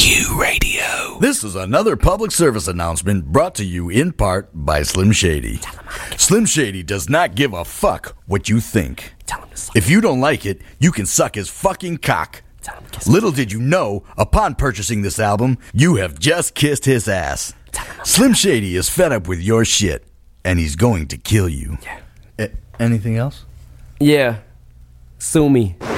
Q Radio. This is another public service announcement brought to you in part by Slim Shady. Slim Shady does not give a fuck what you think. If you don't like it, you can suck his fucking cock. Little did you know, upon purchasing this album, you have just kissed his ass. Slim Shady is fed up with your shit, and he's going to kill you. Anything else? Yeah. Sue me.